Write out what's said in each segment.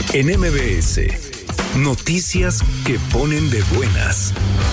En MBS, noticias que ponen de buenas.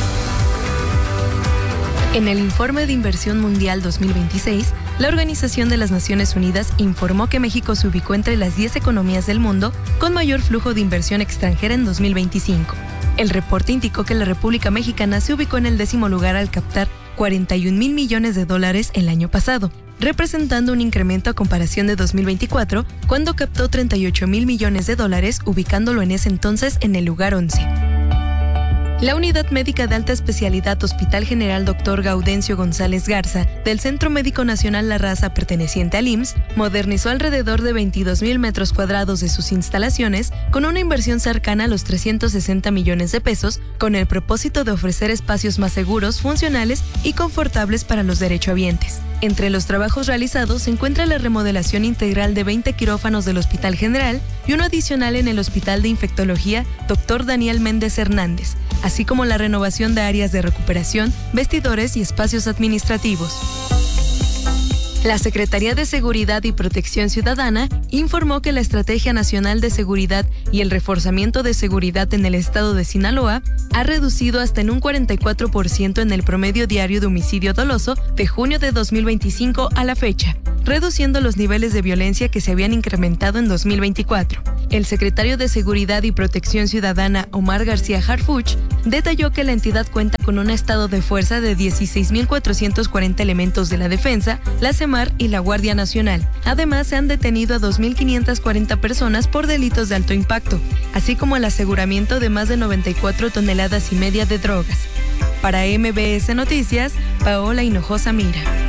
En el Informe de Inversión Mundial 2026, la Organización de las Naciones Unidas informó que México se ubicó entre las 10 economías del mundo con mayor flujo de inversión extranjera en 2025. El reporte indicó que la República Mexicana se ubicó en el 10º lugar al captar 41,000 millones de dólares el año pasado, representando un incremento a comparación de 2024, cuando captó 38,000 millones de dólares, ubicándolo en ese entonces en el lugar 11. La Unidad Médica de Alta Especialidad Hospital General Dr. Gaudencio González Garza, del Centro Médico Nacional La Raza perteneciente al IMSS, modernizó alrededor de 22,000 metros cuadrados de sus instalaciones con una inversión cercana a los 360 millones de pesos, con el propósito de ofrecer espacios más seguros, funcionales y confortables para los derechohabientes. Entre los trabajos realizados se encuentra la remodelación integral de 20 quirófanos del Hospital General y uno adicional en el Hospital de Infectología Dr. Daniel Méndez Hernández, así como la renovación de áreas de recuperación, vestidores y espacios administrativos. La Secretaría de Seguridad y Protección Ciudadana informó que la Estrategia Nacional de Seguridad y el reforzamiento de seguridad en el estado de Sinaloa ha reducido hasta en un 44% en el promedio diario de homicidio doloso de junio de 2025 a la fecha, reduciendo los niveles de violencia que se habían incrementado en 2024. El secretario de Seguridad y Protección Ciudadana, Omar García Harfuch, detalló que la entidad cuenta con un estado de fuerza de 16,440 elementos de la Defensa, la SEMAR y la Guardia Nacional. Además, se han detenido a 2,540 personas por delitos de alto impacto, así como el aseguramiento de más de 94,5 toneladas de drogas. Para MBS Noticias, Paola Hinojosa Mira.